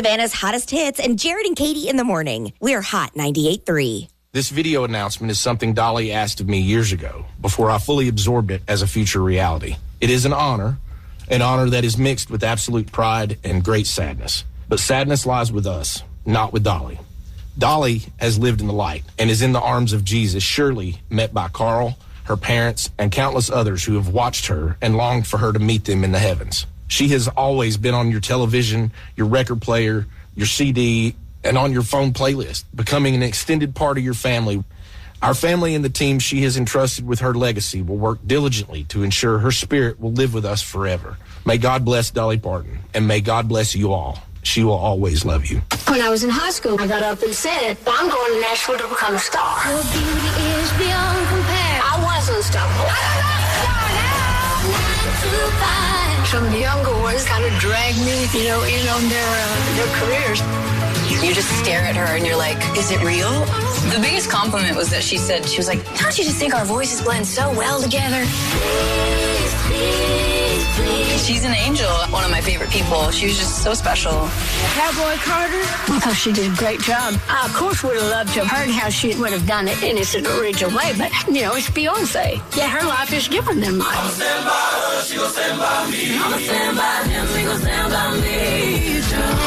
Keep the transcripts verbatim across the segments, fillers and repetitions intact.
Savannah's hottest hits and Jared and Katie in the morning. We're Hot ninety-eight point three. This video announcement is something Dolly asked of me years ago before I fully absorbed it as a future reality. It is an honor, an honor that is mixed with absolute pride and great sadness. But sadness lies with us, not with Dolly. Dolly has lived in the light and is in the arms of Jesus, surely met by Carl, her parents, and countless others who have watched her and longed for her to meet them in the heavens. She has always been on your television, your record player, your C D, and on your phone playlist, becoming an extended part of your family. Our family and the team she has entrusted with her legacy will work diligently to ensure her spirit will live with us forever. May God bless Dolly Parton, and may God bless you all. She will always love you. When I was in high school, I got up and said, I'm going to Nashville to become a star. Your beauty is beyond compare. I was unstoppable. I'm a rock star now. Nine to five. Some of the younger ones kind of dragged me, you know, in on their, uh, their careers. You just stare at her and you're like, is it real? The biggest compliment was that she said, she was like, don't you just think our voices blend so well together? Please, please, please. She's an angel, one of my favorite people. She was just so special. Cowboy Carter, I thought she did a great job. I, of course, would have loved to have heard how she would have done it in its original way, but, you know, it's Beyonce. Yeah, her life is different than mine. I'ma stand by her, she gon' stand by me. I'ma stand by him, he gon' stand by me.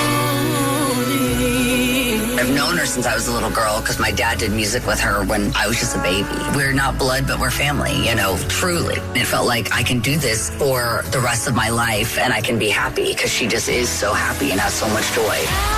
I've known her since I was a little girl because my dad did music with her when I was just a baby. We're not blood, but we're family, you know, truly. It felt like I can do this for the rest of my life and I can be happy because she just is so happy and has so much joy.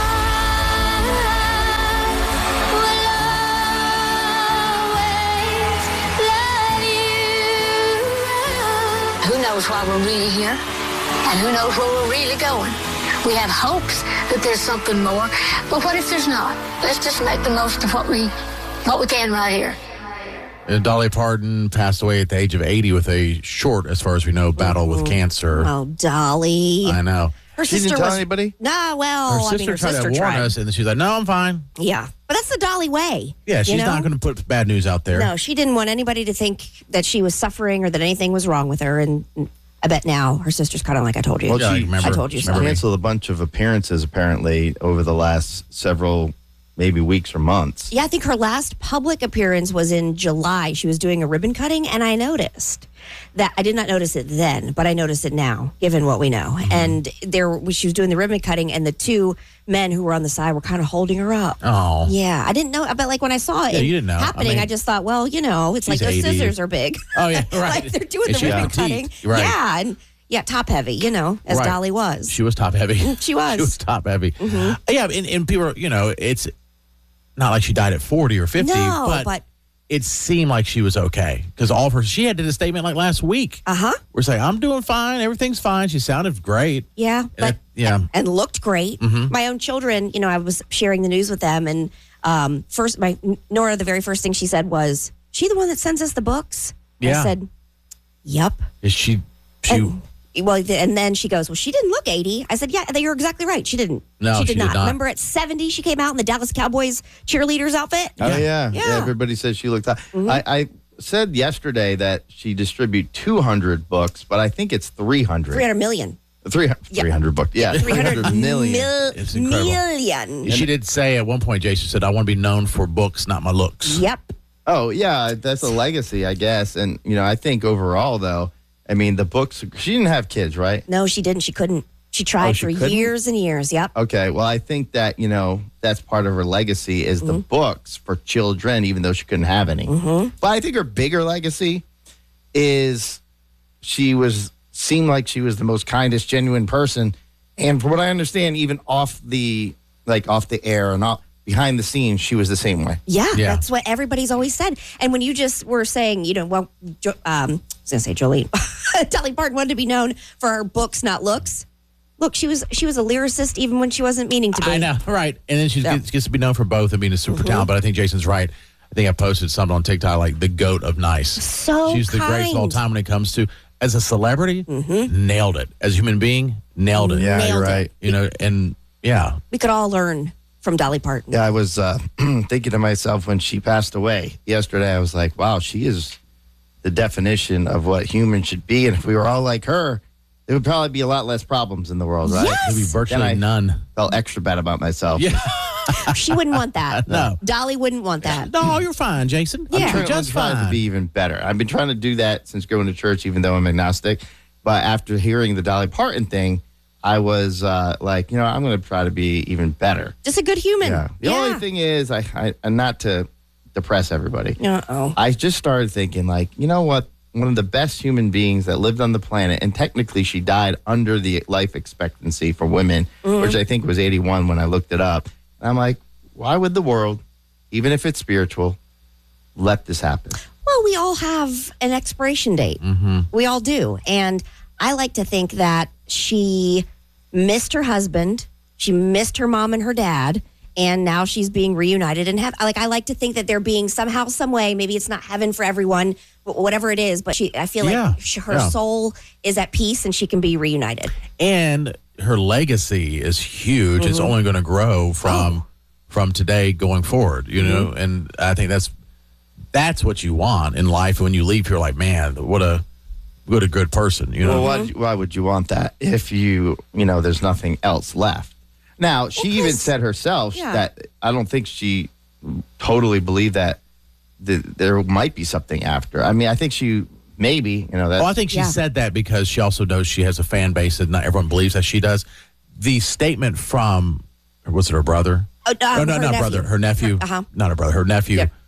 Who knows why we're really here? And who knows where we're really going? We have hopes that there's something more, but what if there's not? Let's just make the most of what we what we can right here. Uh, Dolly Parton passed away at the age of eighty with a short, as far as we know, battle Ooh. with cancer. Oh, Dolly. I know. Her She sister didn't tell was, anybody? Nah, well, Her I sister mean, her tried sister to warn tried. us, and then she's like, no, I'm fine. Yeah, but that's the Dolly way. Yeah, she's you know? not going to put bad news out there. No, she didn't want anybody to think that she was suffering or that anything was wrong with her. And I bet now her sister's kind of like, I told you. Well, Yeah, she- remember, I told you so. remember me. Canceled a bunch of appearances apparently over the last several, maybe weeks or months. Yeah, I think her last public appearance was in July. She was doing a ribbon cutting, and I noticed that. I did not notice it then, but I noticed it now, given what we know. Mm-hmm. And there, she was doing the ribbon cutting, and the two men who were on the side were kind of holding her up. Oh. Yeah, I didn't know. But like when I saw it Yeah, you didn't know. I happening, I, mean, just thought, well, you know, it's like she's those eighty. scissors are big. Oh, yeah, right. Like they're doing And the she's ribbon petite, cutting. right. Yeah, and yeah, top heavy, you know, as Right. Dolly was. She was top heavy. She was. She was top heavy. Yeah, and, and people, are, you know, it's not like she died at forty or fifty, No, but, but- it seemed like she was okay because all of her, she had did a statement like last week. Uh huh. We're saying, I'm doing fine. Everything's fine. She sounded great. Yeah, but it- yeah. and looked great. Mhm. My own children, you know, I was sharing the news with them, and um, first, my Nora, the very first thing she said was, "She the one that sends us the books?" Yeah. I said, "Yep." Is she, she, And, well, and then she goes, "Well, she didn't look eighty." I said, "Yeah, you're exactly right. She didn't. No, she did, she did not. not. Remember, at seventy, she came out in the Dallas Cowboys cheerleaders outfit. Oh yeah. yeah, Yeah. Everybody says she looked. I, I said yesterday that she distribute two hundred books, but I think it's three hundred. Three hundred million. Three, Yeah. three hundred books. Yeah, Three hundred million. mil- It's incredible. million. she did say at one point, Jason said, I want to be known for books, not my looks. Yep. Oh yeah, that's a legacy, I guess. And you know, I think overall, though, I mean, the books. She didn't have kids, right? No, she didn't. She couldn't. She tried Oh, she for couldn't? years and years. Yep. Okay, well, I think that, you know, that's part of her legacy is the books for children, even though she couldn't have any. Mm-hmm. But I think her bigger legacy is she was, seemed like she was the most kindest, genuine person. And from what I understand, even off the, like off the air and off, behind the scenes, she was the same way. Yeah, Yeah. that's what everybody's always said. And when you just were saying, you know, well, jo- um, I was going to say Jolene, Dolly Parton wanted to be known for her books, not looks. Look, she was she was a lyricist even when she wasn't meaning to be. I know, right. And then she Yeah. gets, gets to be known for both and being a super talent. But I think Jason's right. I think I posted something on TikTok like the GOAT of nice. So She's the greatest of all kind. time when it comes to, as a celebrity, nailed it. As a human being, nailed it. Yeah, Nailed you're it. right. You know, and yeah. We could all learn from Dolly Parton. Yeah, I was uh, thinking to myself when she passed away yesterday, I was like, wow, she is the definition of what humans should be. And if we were all like her, there would probably be a lot less problems in the world, right? Yes! There'd be virtually Then I none. felt extra bad about myself. Yeah. She wouldn't want that. No. Dolly wouldn't want that. No, you're fine, Jason. Yeah. I'm I'm trying, just I'm trying fine. to be even better. I've been trying to do that since going to church, even though I'm agnostic. But after hearing the Dolly Parton thing, I was uh, like, you know, I'm going to try to be even better. Just a good human. Yeah. The Yeah. only thing is, I, I, and not to depress everybody. Uh-oh. I just started thinking, like, you know what? One of the best human beings that lived on the planet, and technically she died under the life expectancy for women, Mm-hmm. which I think was eighty-one when I looked it up. And I'm like, why would the world, even if it's spiritual, let this happen? Well, we all have an expiration date. Mm-hmm. We all do. And I like to think that she missed her husband, she missed her mom and her dad, and now she's being reunited in heaven. Like, I like to think that they're being somehow, some way, maybe it's not heaven for everyone, but whatever it is, but she, I feel Yeah. like she, her Yeah. soul is at peace and she can be reunited. And her legacy is huge. It's Mm-hmm. only going to grow from Oh. from today going forward, you know? Mm-hmm. And I think that's that's what you want in life. When you leave, you're like, man, what a what a good person, you know? Well, why, why would you want that if you, you know, there's nothing else left? Now, she Well, even 'cause- said herself yeah. that I don't think she totally believed that th- there might be something after. I mean, I think she maybe, you know, that. Well, I think she Yeah. said that because she also knows she has a fan base that not everyone believes as she does. The statement from, was it her brother? Oh, uh, oh no, her not nephew. brother. Her nephew. Uh-huh. Not her brother. Her nephew. Yeah.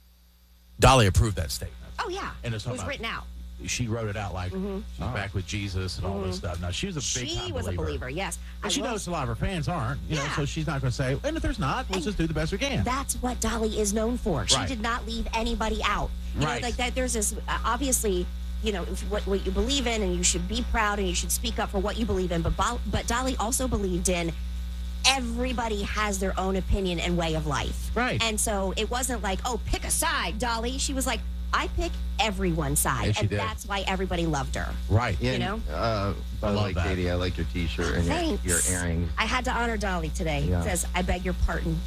Dolly approved that statement. Oh, yeah. And it's It was about- written out. She wrote it out like she's back with Jesus and all this stuff. Now, she was a big She time was believer. a believer, yes. But I she will knows a lot of her fans aren't, you know, Yeah. so she's not going to say, and if there's not, let's And just do the best we can. That's what Dolly is known for. She Right. did not leave anybody out. You Right. know, like that. There's this uh, obviously, you know, if what what you believe in, and you should be proud, and you should speak up for what you believe in. But Bo- but Dolly also believed in everybody has their own opinion and way of life. Right. And so it wasn't like, oh, pick a side, Dolly. She was like, I pick everyone's side, Yeah, she and did. that's why everybody loved her. Right. Yeah, you know? Uh, by I the love way, that. Katie, I like your T-shirt and Thanks. your, your earrings. I had to honor Dolly today. Yeah. It says, I beg your pardon.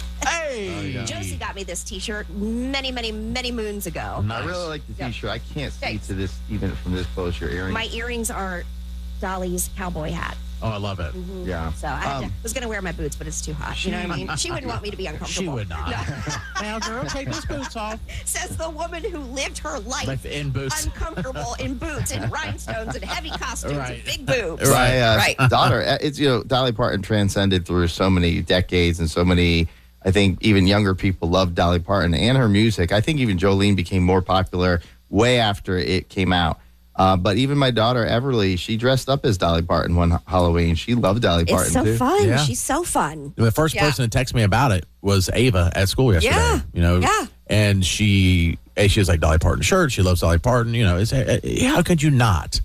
Hey! Josie got me this T-shirt many, many, many moons ago. Nice. I really like the Yep. T-shirt. I can't see Thanks. to this even from this close. Your earrings. My earrings are Dolly's cowboy hat. Oh, I love it. yeah. So I had to- Um, was going to wear my boots, but it's too hot. You know what I mean? She wouldn't want me to be uncomfortable. She would not. Now, girl, take those boots off. Says the woman who lived her life Like in boots. uncomfortable in boots and rhinestones and heavy costumes Right. and big boobs. Right. My uh, Right. daughter, uh, it's, you know, Dolly Parton transcended through so many decades and so many, I think even younger people love Dolly Parton and her music. I think even Jolene became more popular way after it came out. Uh, but even my daughter, Everly, she dressed up as Dolly Parton one Halloween. She loved Dolly Parton, It's so too. fun. Yeah. She's so fun. The first Yeah. person to text me about it was Ava at school yesterday. Yeah. You know, Yeah. and she, eh, she was like Dolly Parton shirt. She loves Dolly Parton. You know, it's, eh, eh, how could you not?